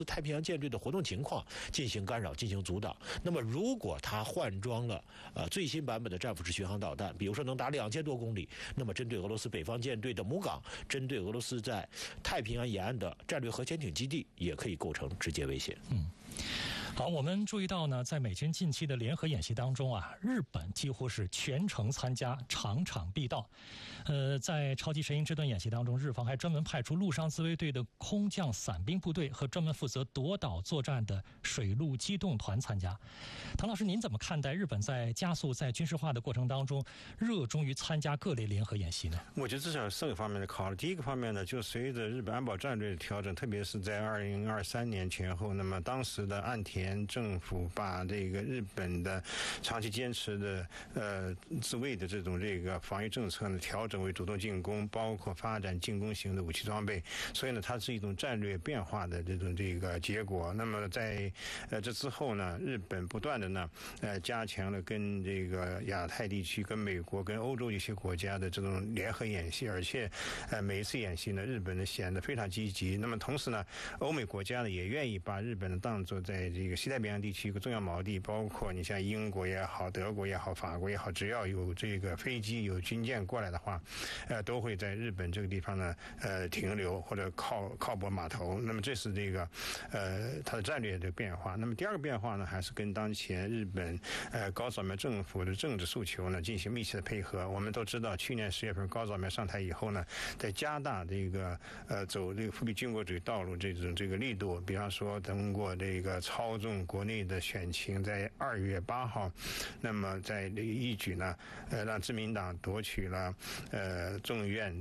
太平洋舰队的活动情况进行干扰、进行阻挡。那么，如果它换装了最新版本的战斧式巡航导弹，比如说能达2000多公里，那么针对俄罗斯北方舰队的母港，针对俄罗斯在太平洋沿岸的战略核潜艇基地，也可以构成直接威胁。 好，我们注意到呢，在美军近期的联合演习当中啊，日本几乎是全程参加，场场必到。在超级神鹰之盾演习当中，日方还专门派出陆上自卫队的空降伞兵部队和专门负责夺岛作战的水陆机动团参加。唐老师，您怎么看待日本在加速在军事化的过程当中，热衷于参加各类联合演习呢？ 我觉得至少有4个方面的考虑。第一个方面呢，就随着日本安保战略的调整，特别是在2023年前后，那么当时的岸田政府把这个日本的长期坚持的自卫的这种防御政策呢，调整为主动进攻，包括发展进攻型的武器装备，所以呢，它是一种战略变化的这种结果。那么在这之后呢，日本不断的呢加强了跟亚太地区、跟美国、跟欧洲一些国家的这种联合演习，而且每一次演习呢，日本呢显得非常积极。那么同时呢，欧美国家呢也愿意把日本呢当作在西太平洋地区一个重要锚地，包括你像英国也好、德国也好、法国也好，只要有飞机、有军舰过来的话，都会在日本这个地方呢停留或者靠泊码头。那么这是它的战略的变化。那么第二个变化呢，还是跟当前日本高扫描政府的政治诉求呢进行密切的配合。我们都知道，去年10月份高扫描上台以后呢，在加大走复辟军国主义道路这个力度，比方说通过操纵国内的选情，在2月8号，那么在一举呢，让自民党夺取了众议院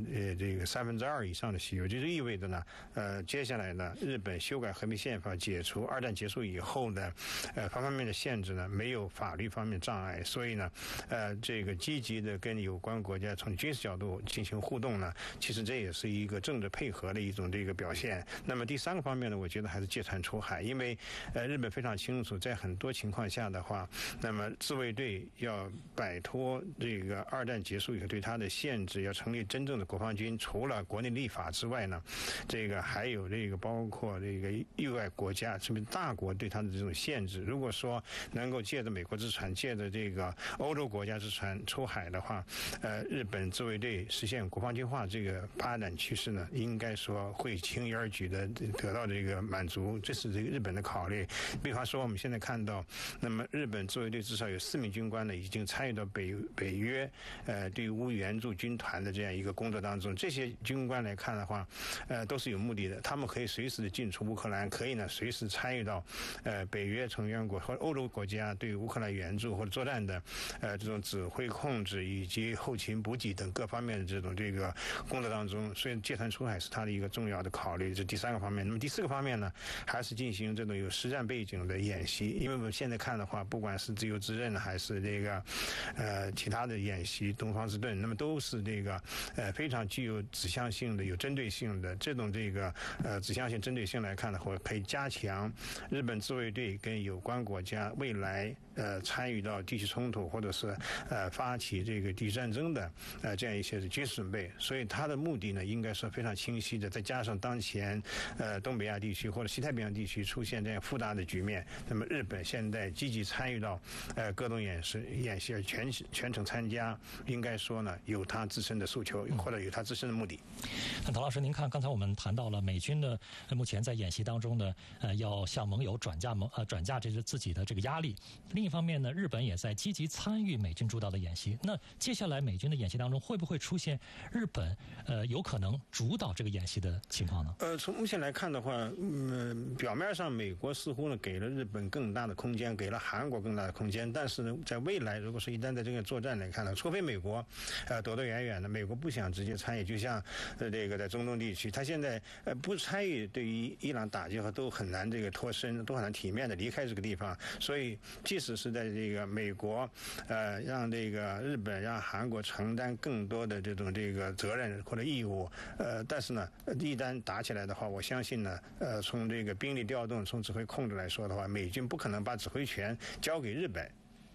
2/3以上的席位，这就意味着呢，接下来呢，日本修改和平宪法，解除2战结束以后的方方面面的限制呢，没有法律方面障碍，所以呢，积极的跟有关国家从军事角度进行互动呢，其实这也是一个政治配合的一种表现。那么第3个方面呢，我觉得还是借船出海，因为日本非常清楚，在很多情况下的话，那么自卫队要摆脱2战结束以后对它的限制，要成立真正的国防军，除了国内立法之外呢，还有包括域外国家甚至大国对它的这种限制。如果说能够借着美国之船，借着欧洲国家之船出海的话，日本自卫队实现国防军化这个发展趋势呢，应该说会轻而易举的得到满足，这是日本的考虑。比方说我们现在看到，那么日本自卫队至少有4名军官呢，已经参与到北约对乌援助军团的这样一个工作当中。这些军官来看的话，都是有目的的，他们可以随时的进出乌克兰，可以呢随时参与到北约成员国或欧洲国家对乌克兰援助或者作战的这种指挥控制以及后勤补给等各方面的这种工作当中。所以借船出海是他的一个重要的考虑，这第3个方面。那么第4个方面呢，还是进行这种有实战背景的演习。因为我们现在看的话，不管是自由之刃还是其他的演习，东方之盾，那么都是非常具有指向性的、有针对性的。这种指向性、针对性来看的话，可以加强日本自卫队跟有关国家未来参与到地区冲突或者是发起地区战争的这样一些军事准备。所以它的目的呢，应该是非常清晰的。再加上当前东北亚地区或者西太平洋地区出现这样复杂的局面，那么日本现在积极参与到各种演习而全程参加，应该说呢，有他自身的诉求或者有他自身的目的。 那唐老师，您看，刚才我们谈到了美军的目前在演习当中呢，要向盟友转嫁自己的压力。另一方面呢，日本也在积极参与美军主导的演习。那接下来美军的演习当中，会不会出现日本有可能主导这个演习的情况呢？ 从目前来看的话，表面上美国似乎呢给了日本更大的空间，给了韩国更大的空间，但是呢，在未来如果是一旦在这个作战来看呢，除非美国躲得远远的，美国不想直接参与，就像在中东地区，他现在不参与，对于伊朗打击和都很难脱身，都很难体面的离开这个地方。所以即使是在美国让日本让韩国承担更多的这种责任或者义务，但是呢，一旦打起来的话，我相信呢，从兵力调动、从指挥控制来说的话，美军不可能把指挥权交给日本。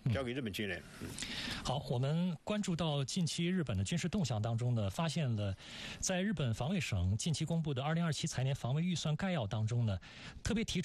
交给日本军人。 好，我们关注到近期日本的军事动向当中呢，发现了在日本防卫省近期公布的2027财年防卫预算概要当中呢，特别提出